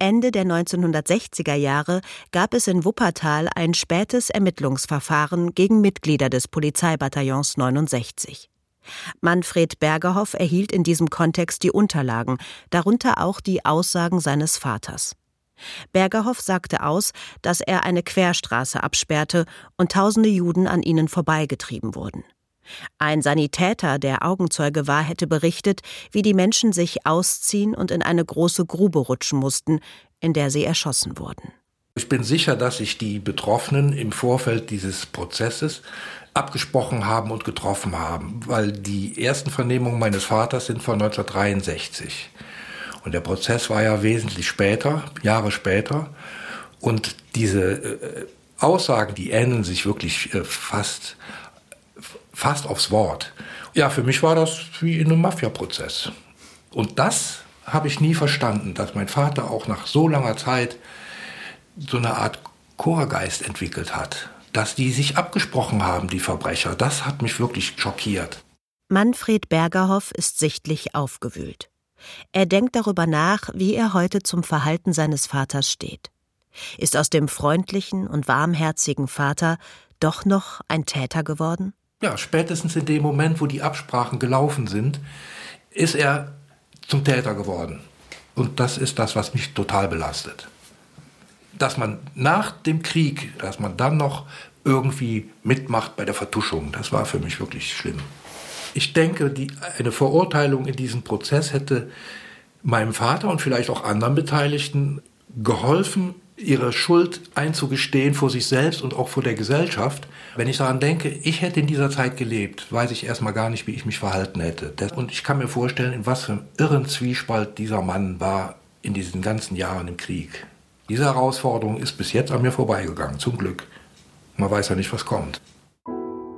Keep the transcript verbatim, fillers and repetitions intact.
Ende der neunzehnhundertsechziger Jahre gab es in Wuppertal ein spätes Ermittlungsverfahren gegen Mitglieder des Polizeibataillons neunundsechzig. Manfred Bergerhoff erhielt in diesem Kontext die Unterlagen, darunter auch die Aussagen seines Vaters. Bergerhoff sagte aus, dass er eine Querstraße absperrte und tausende Juden an ihnen vorbeigetrieben wurden. Ein Sanitäter, der Augenzeuge war, hätte berichtet, wie die Menschen sich ausziehen und in eine große Grube rutschen mussten, in der sie erschossen wurden. Ich bin sicher, dass sich die Betroffenen im Vorfeld dieses Prozesses abgesprochen haben und getroffen haben, weil die ersten Vernehmungen meines Vaters sind von neunzehnhundertdreiundsechzig. Und der Prozess war ja wesentlich später, Jahre später. Und diese äh, Aussagen, die ähneln sich wirklich äh, fast, fast aufs Wort. Ja, für mich war das wie in einem Mafia-Prozess. Und das habe ich nie verstanden, dass mein Vater auch nach so langer Zeit so eine Art Chorgeist entwickelt hat. Dass die sich abgesprochen haben, die Verbrecher, das hat mich wirklich schockiert. Manfred Bergerhoff ist sichtlich aufgewühlt. Er denkt darüber nach, wie er heute zum Verhalten seines Vaters steht. Ist aus dem freundlichen und warmherzigen Vater doch noch ein Täter geworden? Ja, spätestens in dem Moment, wo die Absprachen gelaufen sind, ist er zum Täter geworden. Und das ist das, was mich total belastet. Dass man nach dem Krieg, dass man dann noch irgendwie mitmacht bei der Vertuschung, das war für mich wirklich schlimm. Ich denke, die, eine Verurteilung in diesem Prozess hätte meinem Vater und vielleicht auch anderen Beteiligten geholfen, ihre Schuld einzugestehen vor sich selbst und auch vor der Gesellschaft. Wenn ich daran denke, ich hätte in dieser Zeit gelebt, weiß ich erstmal gar nicht, wie ich mich verhalten hätte. Und ich kann mir vorstellen, in was für einem irren Zwiespalt dieser Mann war in diesen ganzen Jahren im Krieg. Diese Herausforderung ist bis jetzt an mir vorbeigegangen, zum Glück. Man weiß ja nicht, was kommt.